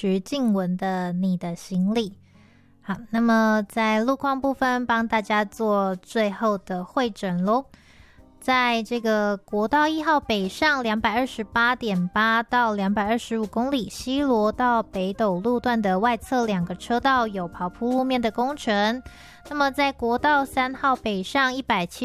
徐静雯的《你的行李》。好，那么在路况部分帮大家做最后的汇整咯。在这个国道1号北上 228.8 到225公里，西螺到北斗路段的外侧2个车道有刨铺路面的工程。那么在国道3号北上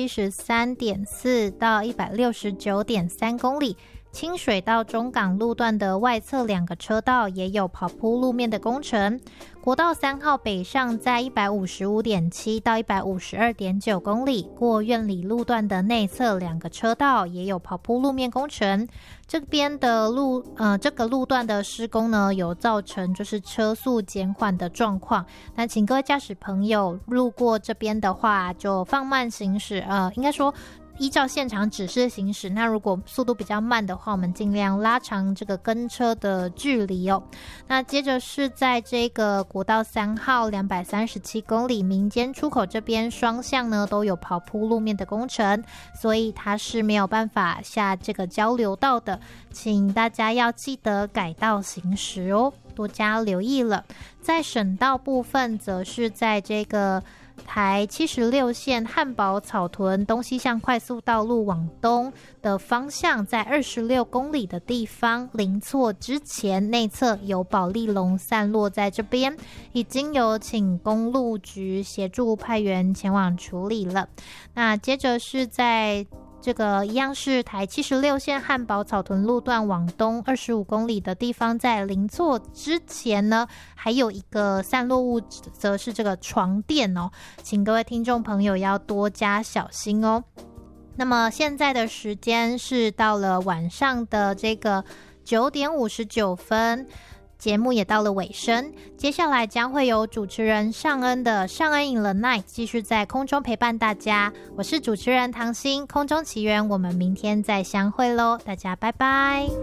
173.4 到 169.3 公里，清水到中港路段的外侧2个车道也有刨铺路面的工程。国道3号北上在 155.7 到 152.9 公里，过苑里路段的内侧2个车道也有刨铺路面工程。这边的这个路段的施工呢，有造成就是车速减缓的状况。那请各位驾驶朋友路过这边的话，就放慢行驶，应该说依照现场指示行驶。那如果速度比较慢的话，我们尽量拉长这个跟车的距离哦。那接着是在这个国道3号237公里民间出口这边，双向呢都有刨铺路面的工程，所以它是没有办法下这个交流道的，请大家要记得改道行驶哦，多加留意了。在省道部分，则是在这个台76线汉宝草屯东西向快速道路往东的方向，在26公里的地方临错之前，内侧有保丽龙散落在这边，已经有请公路局协助派员前往处理了。那接着是在这个一样是台76线汉宝草屯路段往东25公里的地方，在临错之前呢，还有一个散落物则是这个床垫哦，请各位听众朋友要多加小心哦。那么现在的时间是到了晚上的这个9点59分，节目也到了尾声，接下来将会有主持人尚恩的尚恩 in the night 继续在空中陪伴大家。我是主持人唐心，空中奇缘，我们明天再相会咯，大家拜拜。